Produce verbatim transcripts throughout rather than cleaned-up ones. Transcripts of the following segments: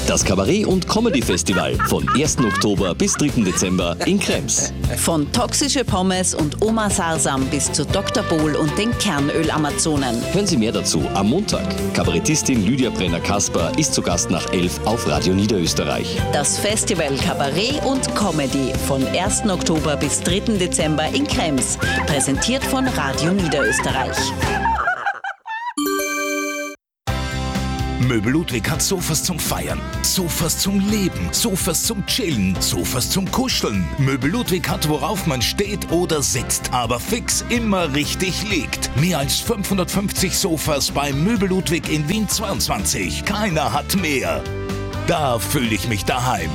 Das Kabarett- und Comedy-Festival von ersten Oktober bis dritten Dezember in Krems. Von toxische Pommes und Oma Sarsam bis zu Doktor Bohl und den Kernöl-Amazonen. Hören Sie mehr dazu am Montag. Kabarettistin Lydia Brenner-Kasper ist zu Gast nach elf auf Radio Niederösterreich. Das Festival Kabarett und Comedy von ersten Oktober bis dritten Dezember in Krems. Präsentiert von Radio Niederösterreich. Möbel Ludwig hat Sofas zum Feiern, Sofas zum Leben, Sofas zum Chillen, Sofas zum Kuscheln. Möbel Ludwig hat, worauf man steht oder sitzt, aber fix immer richtig liegt. Mehr als fünfhundertfünfzig Sofas bei Möbel Ludwig in Wien zweiundzwanzig. Keiner hat mehr. Da fühle ich mich daheim.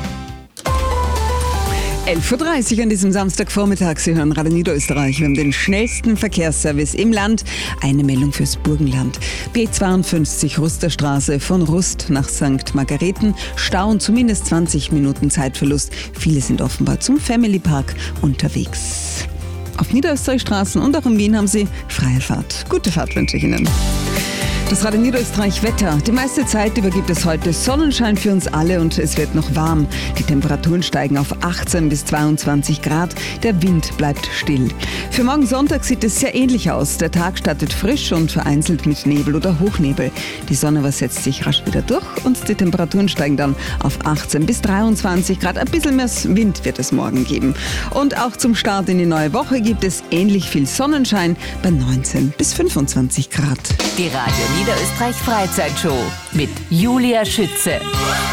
elf Uhr dreißig an diesem Samstagvormittag. Sie hören Radio Niederösterreich. Wir haben den schnellsten Verkehrsservice im Land. Eine Meldung fürs Burgenland. B zweiundfünfzig Rusterstraße von Rust nach Sankt Margareten. Stau und zumindest zwanzig Minuten Zeitverlust. Viele sind offenbar zum Family Park unterwegs. Auf Niederösterreichstraßen und auch in Wien haben Sie freie Fahrt. Gute Fahrt wünsche ich Ihnen. Das Radio Niederösterreich Wetter. Die meiste Zeit über gibt es heute Sonnenschein für uns alle und es wird noch warm. Die Temperaturen steigen auf achtzehn bis zweiundzwanzig Grad. Der Wind bleibt still. Für morgen Sonntag sieht es sehr ähnlich aus. Der Tag startet frisch und vereinzelt mit Nebel oder Hochnebel. Die Sonne setzt sich rasch wieder durch und die Temperaturen steigen dann auf achtzehn bis dreiundzwanzig Grad. Ein bisschen mehr Wind wird es morgen geben. Und auch zum Start in die neue Woche gibt es ähnlich viel Sonnenschein bei neunzehn bis fünfundzwanzig Grad. Die Radio Niederösterreich Freizeitshow mit Julia Schütze.